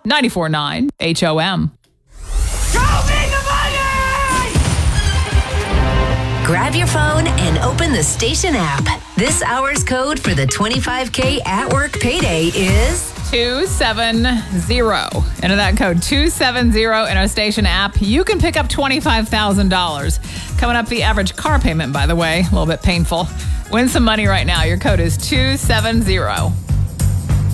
94.9 HOM. Grab your phone and open the station app. This hour's code for the 25K at work payday is 270. Enter that code 270 in our station app. You can pick up $25,000. Coming up, the average car payment, by the way, a little bit painful. Win some money right now. Your code is 270.